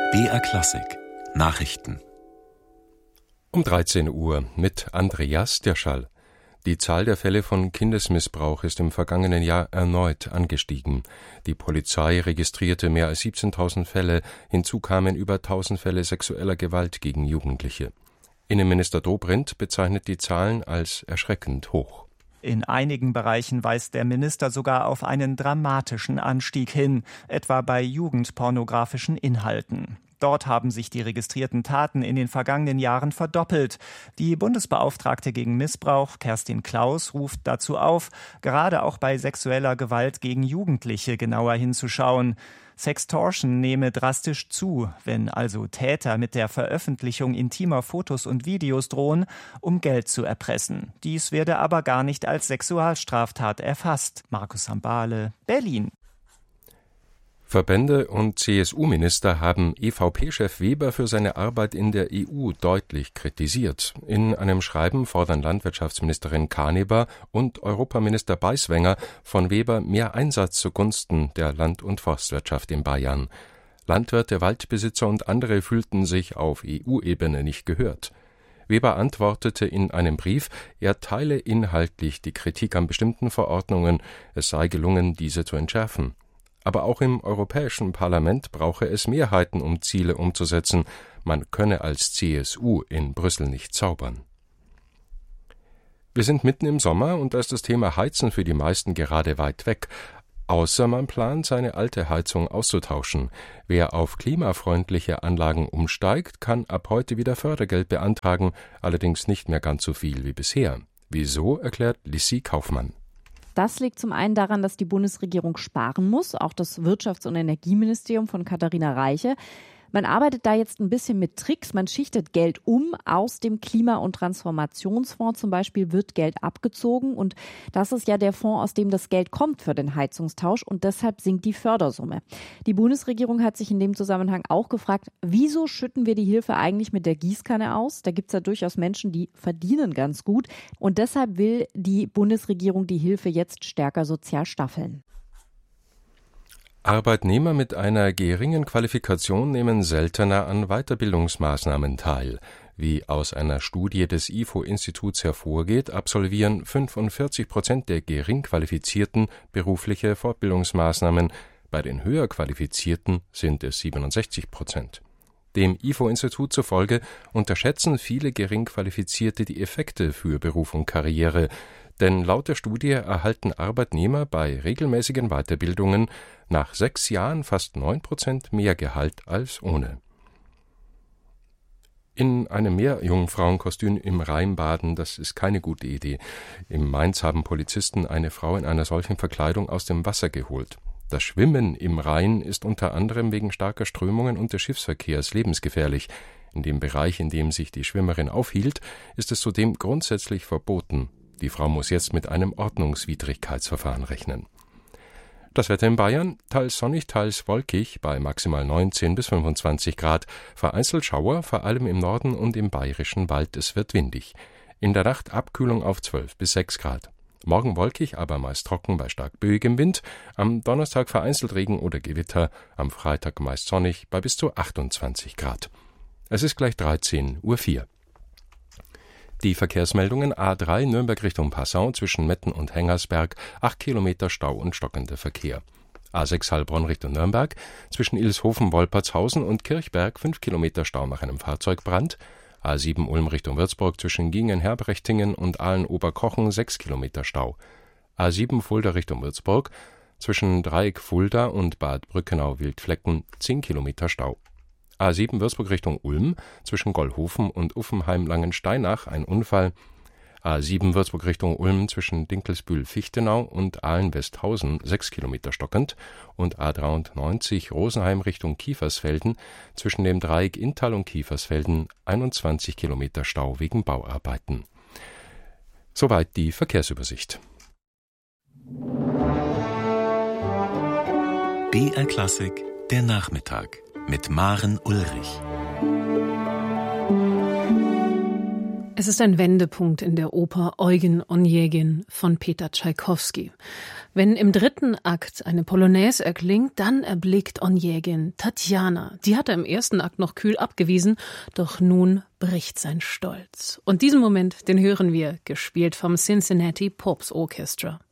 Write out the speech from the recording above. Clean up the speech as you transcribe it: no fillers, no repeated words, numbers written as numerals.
BR Klassik Nachrichten um 13 Uhr mit Andreas Dirschall. Die Zahl der Fälle von Kindesmissbrauch ist im vergangenen Jahr erneut angestiegen. Die Polizei registrierte mehr als 17.000 Fälle, hinzu kamen über 1.000 Fälle sexueller Gewalt gegen Jugendliche. Innenminister Dobrindt bezeichnet die Zahlen als erschreckend hoch. In einigen Bereichen weist der Minister sogar auf einen dramatischen Anstieg hin, etwa bei jugendpornografischen Inhalten. Dort haben sich die registrierten Taten in den vergangenen Jahren verdoppelt. Die Bundesbeauftragte gegen Missbrauch, Kerstin Klaus, ruft dazu auf, gerade auch bei sexueller Gewalt gegen Jugendliche genauer hinzuschauen. Sextortion nehme drastisch zu, wenn also Täter mit der Veröffentlichung intimer Fotos und Videos drohen, um Geld zu erpressen. Dies werde aber gar nicht als Sexualstraftat erfasst. Markus Hambale, Berlin. Verbände und CSU-Minister haben EVP-Chef Weber für seine Arbeit in der EU deutlich kritisiert. In einem Schreiben fordern Landwirtschaftsministerin Caneber und Europaminister Beiswenger von Weber mehr Einsatz zugunsten der Land- und Forstwirtschaft in Bayern. Landwirte, Waldbesitzer und andere fühlten sich auf EU-Ebene nicht gehört. Weber antwortete in einem Brief, er teile inhaltlich die Kritik an bestimmten Verordnungen, es sei gelungen, diese zu entschärfen. Aber auch im Europäischen Parlament brauche es Mehrheiten, um Ziele umzusetzen. Man könne als CSU in Brüssel nicht zaubern. Wir sind mitten im Sommer und da ist das Thema Heizen für die meisten gerade weit weg. Außer man plant, seine alte Heizung auszutauschen. Wer auf klimafreundliche Anlagen umsteigt, kann ab heute wieder Fördergeld beantragen, allerdings nicht mehr ganz so viel wie bisher. Wieso, erklärt Lissi Kaufmann. Das liegt zum einen daran, dass die Bundesregierung sparen muss, auch das Wirtschafts- und Energieministerium von Katharina Reiche. Man arbeitet da jetzt ein bisschen mit Tricks. Man schichtet Geld um. Aus dem Klima- und Transformationsfonds zum Beispiel wird Geld abgezogen. Und das ist ja der Fonds, aus dem das Geld kommt für den Heizungstausch. Und deshalb sinkt die Fördersumme. Die Bundesregierung hat sich in dem Zusammenhang auch gefragt, wieso schütten wir die Hilfe eigentlich mit der Gießkanne aus? Da gibt es ja durchaus Menschen, die verdienen ganz gut. Und deshalb will die Bundesregierung die Hilfe jetzt stärker sozial staffeln. Arbeitnehmer mit einer geringen Qualifikation nehmen seltener an Weiterbildungsmaßnahmen teil. Wie aus einer Studie des IFO-Instituts hervorgeht, absolvieren 45% der gering Qualifizierten berufliche Fortbildungsmaßnahmen. Bei den höher Qualifizierten sind es 67%. Dem IFO-Institut zufolge unterschätzen viele gering Qualifizierte die Effekte für Beruf und Karriere. Denn laut der Studie erhalten Arbeitnehmer bei regelmäßigen Weiterbildungen nach 6 Jahren fast 9% mehr Gehalt als ohne. In einem Meerjungfrauenkostüm im Rhein baden, das ist keine gute Idee. Im Mainz haben Polizisten eine Frau in einer solchen Verkleidung aus dem Wasser geholt. Das Schwimmen im Rhein ist unter anderem wegen starker Strömungen und des Schiffsverkehrs lebensgefährlich. In dem Bereich, in dem sich die Schwimmerin aufhielt, ist es zudem grundsätzlich verboten. Die Frau muss jetzt mit einem Ordnungswidrigkeitsverfahren rechnen. Das Wetter in Bayern, teils sonnig, teils wolkig, bei maximal 19 bis 25 Grad. Vereinzelt Schauer, vor allem im Norden und im Bayerischen Wald. Es wird windig. In der Nacht Abkühlung auf 12 bis 6 Grad. Morgen wolkig, aber meist trocken bei stark böigem Wind. Am Donnerstag vereinzelt Regen oder Gewitter. Am Freitag meist sonnig bei bis zu 28 Grad. Es ist gleich 13:04 Uhr. Die Verkehrsmeldungen: A3 Nürnberg Richtung Passau zwischen Metten und Hengersberg, 8 Kilometer Stau und stockender Verkehr. A6 Heilbronn Richtung Nürnberg zwischen Ilshofen, Wolpertshausen und Kirchberg, 5 Kilometer Stau nach einem Fahrzeugbrand. A7 Ulm Richtung Würzburg zwischen Gingen, Herbrechtingen und Aalen-Oberkochen, 6 Kilometer Stau. A7 Fulda Richtung Würzburg zwischen Dreieck Fulda und Bad Brückenau-Wildflecken, 10 Kilometer Stau. A7 Würzburg Richtung Ulm zwischen Gollhofen und Uffenheim-Langensteinach ein Unfall. A7 Würzburg Richtung Ulm zwischen Dinkelsbühl-Fichtenau und Aalen-Westhausen 6 Kilometer stockend und A93 Rosenheim Richtung Kiefersfelden zwischen dem Dreieck Inntal und Kiefersfelden 21 Kilometer Stau wegen Bauarbeiten. Soweit die Verkehrsübersicht. BR Klassik, der Nachmittag mit Maren Ulrich. Es ist ein Wendepunkt in der Oper Eugen Onegin von Peter Tschaikowski. Wenn im 3. Akt eine Polonaise erklingt, dann erblickt Onegin Tatjana. Die hat er im 1. Akt noch kühl abgewiesen, doch nun bricht sein Stolz. Und diesen Moment, den hören wir, gespielt vom Cincinnati Pops Orchestra.